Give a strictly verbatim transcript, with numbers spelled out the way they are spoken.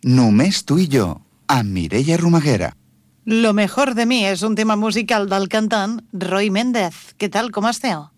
Només tu i jo, amb Mireia Romaguera. Lo mejor de mi és un tema musical del cantant Roy Méndez. Què tal, com esteu?